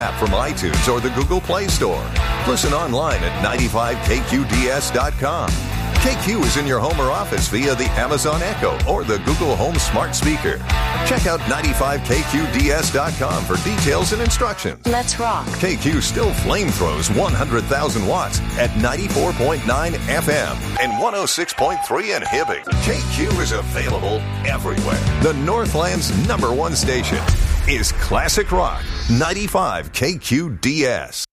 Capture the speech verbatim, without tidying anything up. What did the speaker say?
app from iTunes or the Google Play Store. Listen online at ninety-five K Q D S dot com. K Q is in your home or office via the Amazon Echo or the Google Home smart speaker. Check out ninety-five K Q D S dot com for details and instructions. Let's rock. K Q still flame throws one hundred thousand watts at ninety-four point nine F M and one oh six point three in Hibbing. K Q is available everywhere. The Northland's number one station is Classic Rock ninety-five K Q D S.